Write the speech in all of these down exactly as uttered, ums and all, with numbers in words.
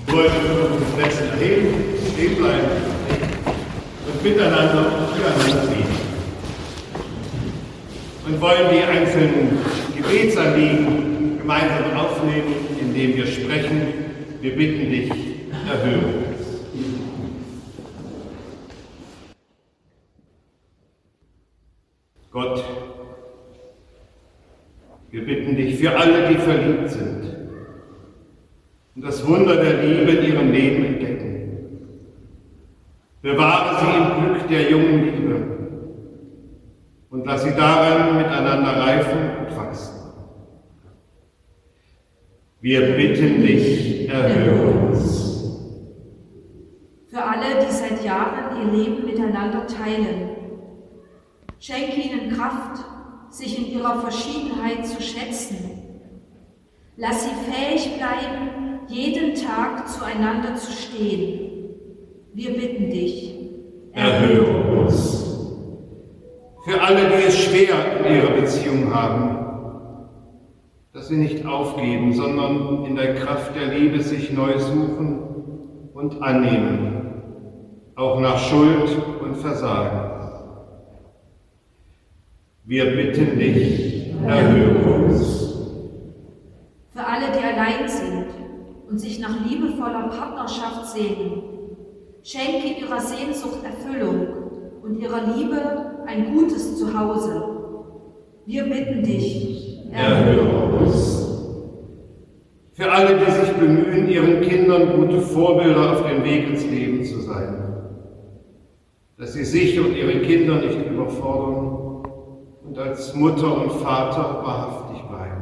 wollen unsere Plätze erheben, stehen bleiben und miteinander und füreinander beten. Und wollen die einzelnen Gebetsanliegen gemeinsam aufnehmen, indem wir sprechen. Wir bitten dich, erhöre uns. Gott, wir bitten dich für alle, die verliebt sind und das Wunder der Liebe in ihrem Leben entdecken. Bewahre sie im Glück der jungen Liebe und lass sie daran miteinander reifen und wachsen. Wir bitten dich, erhöre uns. Für alle, die seit Jahren ihr Leben miteinander teilen, schenke ihnen Kraft, sich in ihrer Verschiedenheit zu schätzen. Lass sie fähig bleiben, jeden Tag zueinander zu stehen. Wir bitten dich, erhöre uns. Für alle, die es schwer in ihrer Beziehung haben, dass sie nicht aufgeben, sondern in der Kraft der Liebe sich neu suchen und annehmen, auch nach Schuld und Versagen. Wir bitten dich, erhöre uns. Für alle, die allein sind und sich nach liebevoller Partnerschaft sehnen, schenke ihrer Sehnsucht Erfüllung und ihrer Liebe ein gutes Zuhause. Wir bitten dich, erhöre uns. Für alle, die sich bemühen, ihren Kindern gute Vorbilder auf dem Weg ins Leben zu sein, dass sie sich und ihre Kinder nicht überfordern und als Mutter und Vater wahrhaftig bleiben.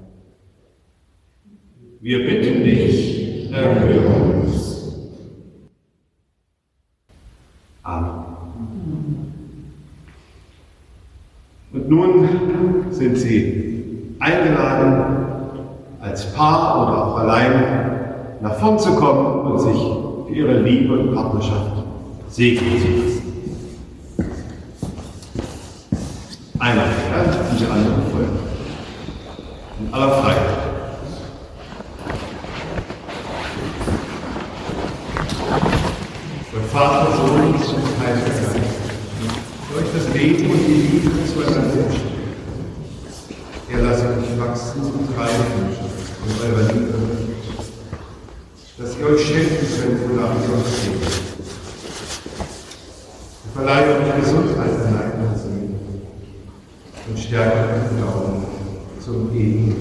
Wir bitten dich, erhöre uns. Amen. Und nun sind Sie eingeladen, als Paar oder auch allein nach vorn zu kommen und sich für Ihre Liebe und Partnerschaft segnen zu lassen. Einer fährt und die andere folgt. In aller Freiheit. Der Vater, Sohn und Heiliger Geist, durch das Leben und die Liebe zueinander entstehen. Er lasse euch wachsen und reifen in eurer Liebe, dass ihr euch schenken könnt, wonach ihr euch lebt. Er verleihe euch Gesundheit in eigenen Seelen und stärke euren Glauben zum ewigen